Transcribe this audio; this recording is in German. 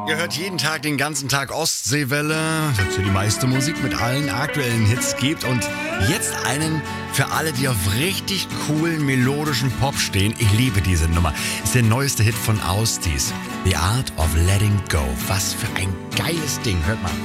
Ihr hört jeden Tag, den ganzen Tag Ostseewelle, das hier die meiste Musik mit allen aktuellen Hits gibt. Und jetzt einen für alle, die auf richtig coolen, melodischen Pop stehen. Ich liebe diese Nummer. Ist der neueste Hit von Austis. The Art of Letting Go. Was für ein geiles Ding. Hört mal.